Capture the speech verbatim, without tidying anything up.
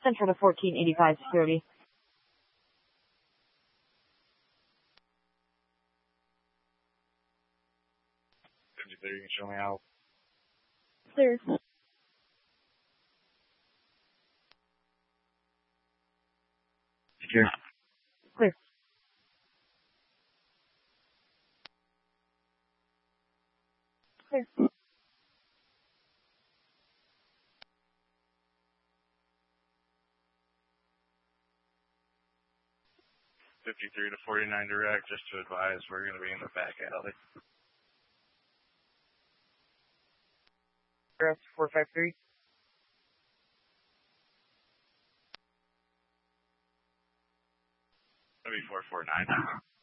Central to fourteen eighty-five security. fifty-three, you can show me out. Clear. Secure. Clear. Clear. fifty-three to forty-nine direct, just to advise, we're going to be in the back alley. Direct four five three. Maybe four four nine.